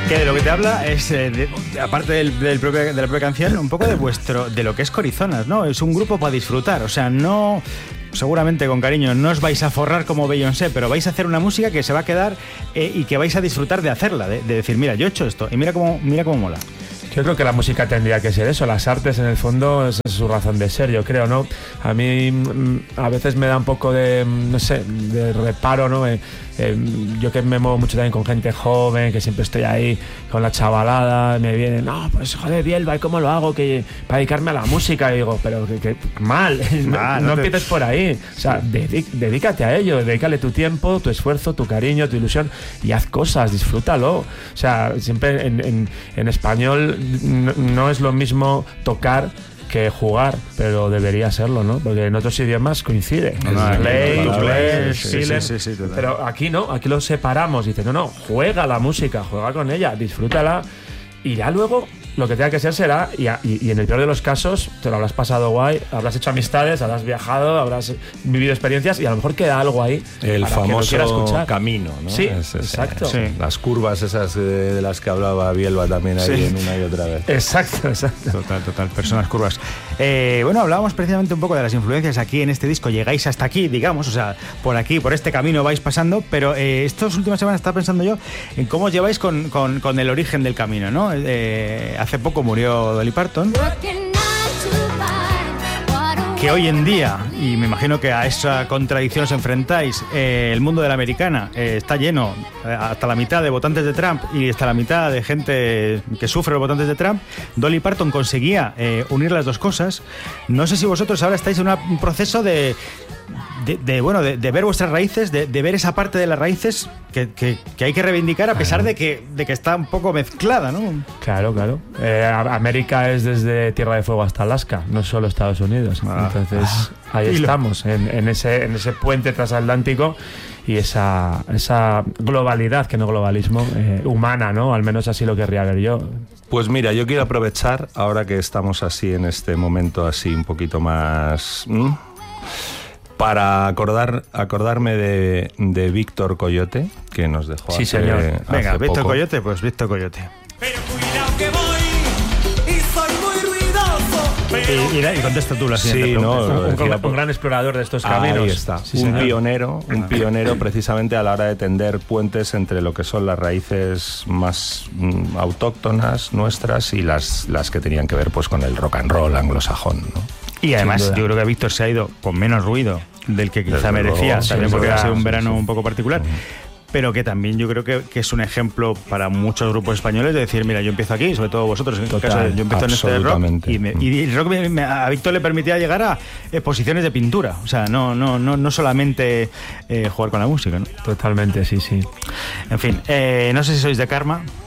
Que de lo que te habla es, aparte de la propia canción, un poco de lo que es Corizonas, ¿no? Es un grupo para disfrutar, o sea, no... Seguramente con cariño no os vais a forrar como Beyoncé, pero vais a hacer una música que se va a quedar y que vais a disfrutar de hacerla, de decir, mira, yo he hecho esto y mira cómo mola. Yo creo que la música tendría que ser eso, las artes en el fondo esa es su razón de ser, yo creo, ¿no? A mí a veces me da un poco de, no sé, de reparo, ¿no? Yo que me muevo mucho también con gente joven, que siempre estoy ahí con la chavalada, me vienen, no, pues joder, Bielba, ¿y cómo lo hago para dedicarme a la música? Y digo, pero que mal, no empieces por ahí, o sea, dedícate a ello, dedícale tu tiempo, tu esfuerzo, tu cariño, tu ilusión y haz cosas, disfrútalo. O sea, siempre en español no es lo mismo tocar que jugar, pero debería serlo, ¿no? Porque en otros idiomas coincide. Pero aquí no, aquí lo separamos. Dice, no, juega la música, juega con ella, disfrútala y ya luego lo que tenga que ser será, y en el peor de los casos te lo habrás pasado guay, habrás hecho amistades, habrás viajado, habrás vivido experiencias y a lo mejor queda algo ahí. El famoso camino, ¿no? Sí, exacto. Sí. Las curvas esas de las que hablaba Bielba también ahí en una y otra vez. Exacto. Total, personas curvas. Bueno, hablábamos precisamente un poco de las influencias aquí en este disco. Llegáis hasta aquí, digamos, o sea, por aquí, por este camino vais pasando, pero estas últimas semanas estaba pensando yo en cómo os lleváis con el origen del camino, ¿no? Hace poco murió Dolly Parton, que hoy en día, y me imagino que a esa contradicción os enfrentáis, el mundo de la americana está lleno hasta la mitad de votantes de Trump y hasta la mitad de gente que sufre los votantes de Trump. Dolly Parton conseguía unir las dos cosas. No sé si vosotros ahora estáis en un proceso de ver vuestras raíces, de ver esa parte de las raíces que hay que reivindicar a pesar de que está un poco mezclada, ¿no? Claro. América es desde Tierra de Fuego hasta Alaska, no solo Estados Unidos. Entonces ahí estamos, en ese puente transatlántico y esa globalidad, que no globalismo, humana, ¿no? Al menos así lo querría ver yo. Pues mira, yo quiero aprovechar, ahora que estamos así en este momento así un poquito más... para acordarme de Víctor Coyote, que nos dejó sí, señor. Venga, Víctor Coyote, pues Víctor Coyote. Pero cuidado que voy y soy muy ruidoso. Y contesta tú la siguiente pregunta. Un gran explorador de estos caminos. Ahí está, sí, un pionero precisamente a la hora de tender puentes entre lo que son las raíces más autóctonas nuestras y las que tenían que ver pues con el rock and roll anglosajón, ¿no? Y además yo creo que Víctor se ha ido con menos ruido del que quizá merecía, también porque ha sido un verano un poco particular, pero que también yo creo que es un ejemplo para muchos grupos españoles de decir, mira, yo empiezo aquí, sobre todo vosotros, en este caso yo empiezo en este rock, y el rock a Víctor le permitía llegar a exposiciones de pintura, o sea, no solamente jugar con la música, ¿no? Totalmente, sí. En fin, no sé si sois de Karma.